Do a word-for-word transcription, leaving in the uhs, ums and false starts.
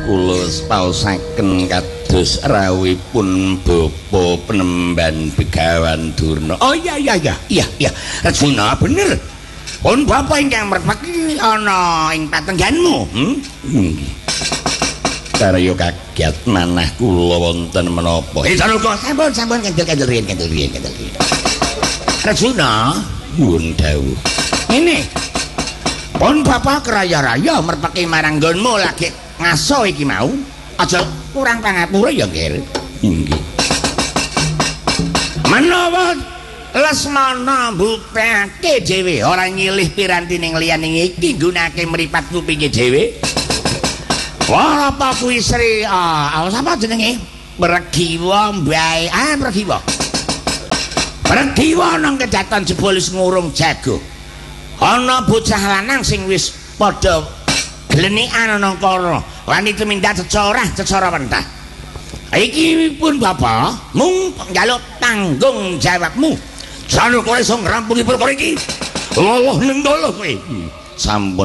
kula paosaken kados rawuhipun Bapa Penemban Begawan Durna. Oh iya iya iya iya iya Rejuna bener. Pun Bapak ingkang merpati ana ing patengganmu. Hmm? Nggih. Karya kaget manah kula wonten menapa. Eh saruka sampun sampun kendel-kendel riyen kendel riyen kendel riyen. Rejuna nyuwun dawuh. Ngene. Pun Bapak keraya-raya merpati marang nggonmu lagi ngaso iki mau. Aja kurang pangapura ya nggih. Nggih. Menawa Lesmana mbuktekake dhewe ora nyilih piranti ning liyane iki nggunakake mripat kupinge dhewe. Wah apa kuwi Sri ah sapa jenenge? Pregiwa mbae. Ah Pregiwa. Pregiwa nang kedaton jebolis ngurung jago. Ana bocah lanang sing wis padha glenikan ana kono. Wani tumindak cecorah cecara pentah. Iki pun Bapak mung njaluk tanggung jawabmu. Jane kowe iso ngrampungi perkara iki. Allah ning dolo kowe. Sampun